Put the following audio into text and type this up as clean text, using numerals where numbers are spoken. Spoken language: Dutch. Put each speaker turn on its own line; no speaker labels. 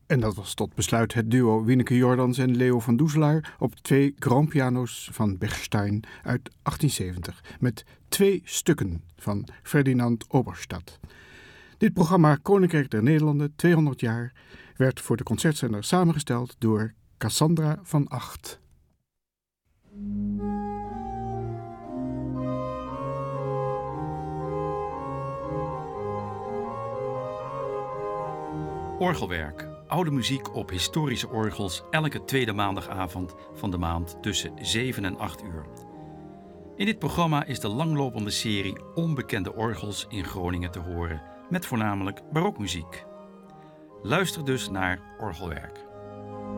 En dat was tot besluit het duo Wieneke Jordans en Leo van Doezelaar op 2 grandpiano's van Bechstein uit 1870 met 2 stukken van Ferdinand Oberstadt. Dit programma Koninkrijk der Nederlanden 200 jaar werd voor de concertzender samengesteld door Cassandra van Acht.
Orgelwerk. Oude muziek op historische orgels elke tweede maandagavond van de maand tussen 7 en 8 uur. In dit programma is de langlopende serie Onbekende orgels in Groningen te horen, met voornamelijk barokmuziek. Luister dus naar Orgelwerk.